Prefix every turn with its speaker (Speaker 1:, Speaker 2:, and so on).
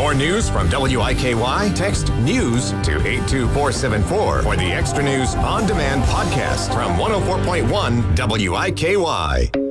Speaker 1: more news from WIKY? Text NEWS to 82474 for the Extra News On Demand podcast from 104.1 WIKY.